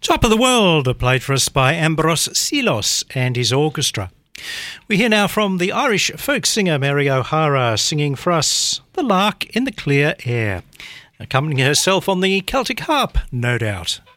Top of the World, played for us by Ambros Silos and his orchestra. We hear now from the Irish folk singer Mary O'Hara singing for us The Lark in the Clear Air, accompanying herself on the Celtic harp, no doubt.